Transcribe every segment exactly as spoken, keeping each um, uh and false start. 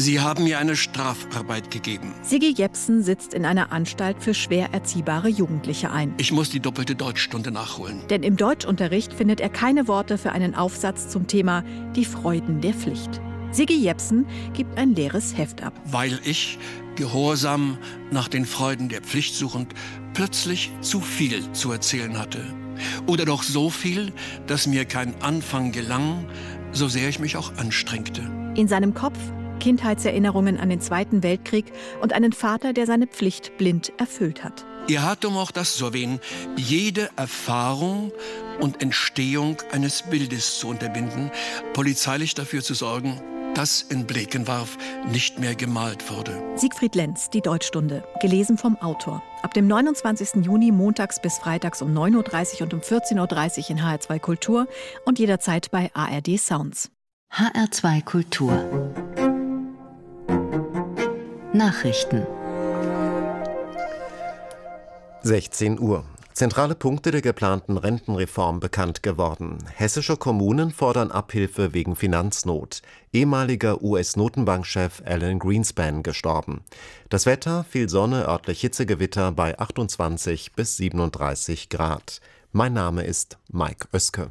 Sie haben mir eine Strafarbeit gegeben. Sigi Jepsen sitzt in einer Anstalt für schwer erziehbare Jugendliche ein. Ich muss die doppelte Deutschstunde nachholen. Denn im Deutschunterricht findet er keine Worte für einen Aufsatz zum Thema Die Freuden der Pflicht. Sigi Jepsen gibt ein leeres Heft ab. Weil ich, gehorsam nach den Freuden der Pflicht suchend, plötzlich zu viel zu erzählen hatte. Oder doch so viel, dass mir kein Anfang gelang, so sehr ich mich auch anstrengte. In seinem Kopf Kindheitserinnerungen an den Zweiten Weltkrieg und einen Vater, der seine Pflicht blind erfüllt hat. Er hat, um auch das zu erwähnen, jede Erfahrung und Entstehung eines Bildes zu unterbinden, polizeilich dafür zu sorgen, dass in Blekenwarf nicht mehr gemalt wurde. Siegfried Lenz, die Deutschstunde, gelesen vom Autor. Ab dem neunundzwanzigsten Juni montags bis freitags um neun Uhr dreißig und um vierzehn Uhr dreißig in H R zwei Kultur und jederzeit bei A R D Sounds. H R zwei Kultur Nachrichten. sechzehn Uhr. Zentrale Punkte der geplanten Rentenreform bekannt geworden. Hessische Kommunen fordern Abhilfe wegen Finanznot. Ehemaliger U S-Notenbankchef Alan Greenspan gestorben. Das Wetter, viel Sonne, örtlich Hitzegewitter bei achtundzwanzig bis siebenunddreißig Grad. Mein Name ist Mike Oeske.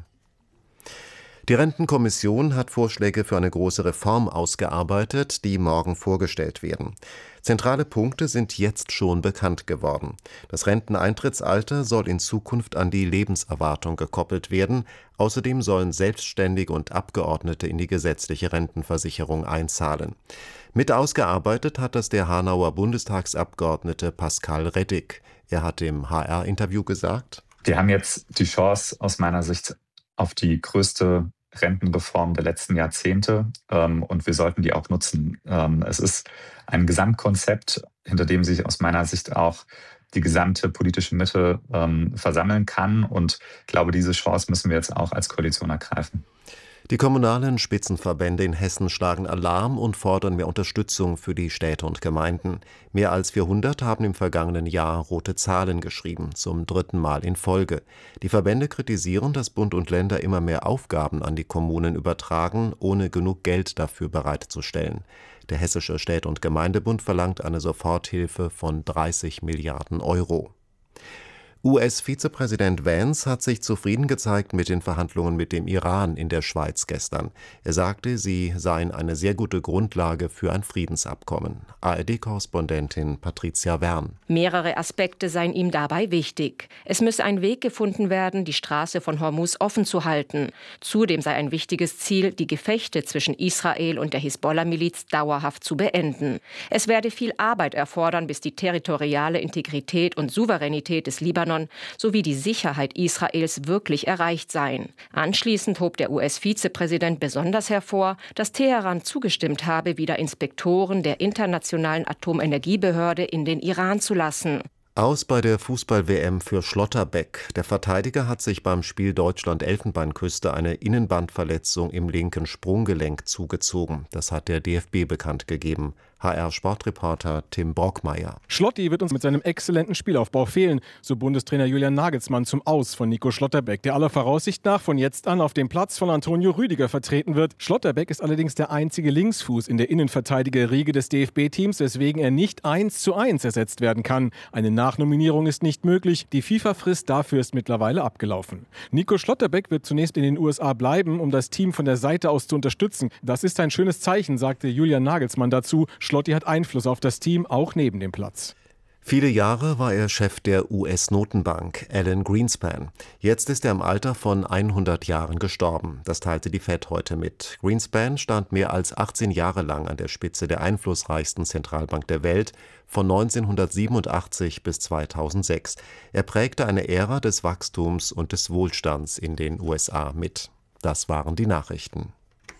Die Rentenkommission hat Vorschläge für eine große Reform ausgearbeitet, die morgen vorgestellt werden. Zentrale Punkte sind jetzt schon bekannt geworden. Das Renteneintrittsalter soll in Zukunft an die Lebenserwartung gekoppelt werden. Außerdem sollen Selbstständige und Abgeordnete in die gesetzliche Rentenversicherung einzahlen. Mit ausgearbeitet hat das der Hanauer Bundestagsabgeordnete Pascal Reddick. Er hat im H R-Interview gesagt: Wir haben jetzt die Chance aus meiner Sicht auf die größte Rentenreform der letzten Jahrzehnte, ähm, und wir sollten die auch nutzen. Ähm, es ist ein Gesamtkonzept, hinter dem sich aus meiner Sicht auch die gesamte politische Mitte ähm, versammeln kann, und ich glaube, diese Chance müssen wir jetzt auch als Koalition ergreifen. Die kommunalen Spitzenverbände in Hessen schlagen Alarm und fordern mehr Unterstützung für die Städte und Gemeinden. Mehr als vierhundert haben im vergangenen Jahr rote Zahlen geschrieben, zum dritten Mal in Folge. Die Verbände kritisieren, dass Bund und Länder immer mehr Aufgaben an die Kommunen übertragen, ohne genug Geld dafür bereitzustellen. Der Hessische Städte- und Gemeindebund verlangt eine Soforthilfe von dreißig Milliarden Euro. U S-Vizepräsident Vance hat sich zufrieden gezeigt mit den Verhandlungen mit dem Iran in der Schweiz gestern. Er sagte, sie seien eine sehr gute Grundlage für ein Friedensabkommen. A R D-Korrespondentin Patricia Wern. Mehrere Aspekte seien ihm dabei wichtig. Es müsse ein Weg gefunden werden, die Straße von Hormuz offen zu halten. Zudem sei ein wichtiges Ziel, die Gefechte zwischen Israel und der Hisbollah-Miliz dauerhaft zu beenden. Es werde viel Arbeit erfordern, bis die territoriale Integrität und Souveränität des Libanon sowie die Sicherheit Israels wirklich erreicht seien. Anschließend hob der U S-Vizepräsident besonders hervor, dass Teheran zugestimmt habe, wieder Inspektoren der Internationalen Atomenergiebehörde in den Iran zu lassen. Aus bei der Fußball-W M für Schlotterbeck. Der Verteidiger hat sich beim Spiel Deutschland-Elfenbeinküste eine Innenbandverletzung im linken Sprunggelenk zugezogen. Das hat der D F B bekannt gegeben. H R-Sportreporter Tim Brockmeier. Schlotti wird uns mit seinem exzellenten Spielaufbau fehlen, so Bundestrainer Julian Nagelsmann zum Aus von Nico Schlotterbeck, der aller Voraussicht nach von jetzt an auf dem Platz von Antonio Rüdiger vertreten wird. Schlotterbeck ist allerdings der einzige Linksfuß in der Innenverteidigerriege des D F B-Teams, weswegen er nicht eins zu eins ersetzt werden kann. Eine Nachnominierung ist nicht möglich. Die FIFA-Frist dafür ist mittlerweile abgelaufen. Nico Schlotterbeck wird zunächst in den U S A bleiben, um das Team von der Seite aus zu unterstützen. Das ist ein schönes Zeichen, sagte Julian Nagelsmann dazu. Schlotti hat Einfluss auf das Team, auch neben dem Platz. Viele Jahre war er Chef der U S-Notenbank, Alan Greenspan. Jetzt ist er im Alter von hundert Jahren gestorben. Das teilte die Fed heute mit. Greenspan stand mehr als achtzehn Jahre lang an der Spitze der einflussreichsten Zentralbank der Welt, von neunzehnhundertsiebenundachtzig bis zweitausendsechs. Er prägte eine Ära des Wachstums und des Wohlstands in den U S A mit. Das waren die Nachrichten.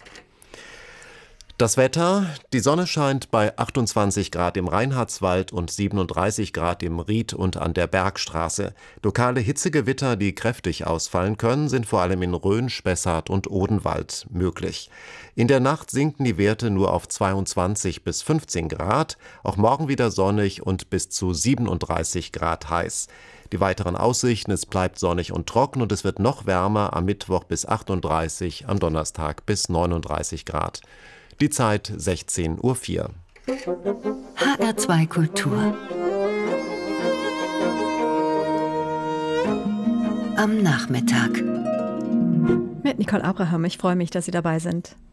Das Wetter: Die Sonne scheint bei achtundzwanzig Grad im Reinhardswald und siebenunddreißig Grad im Ried und an der Bergstraße. Lokale Hitzegewitter, die kräftig ausfallen können, sind vor allem in Rhön, Spessart und Odenwald möglich. In der Nacht sinken die Werte nur auf zweiundzwanzig bis fünfzehn Grad. Auch morgen wieder sonnig und bis zu siebenunddreißig Grad heiß. Die weiteren Aussichten: Es bleibt sonnig und trocken und es wird noch wärmer, am Mittwoch bis achtunddreißig, am Donnerstag bis neununddreißig Grad. Die Zeit sechzehn Uhr vier. H R zwei Kultur. Am Nachmittag. Mit Nicole Abraham. Ich freue mich, dass Sie dabei sind.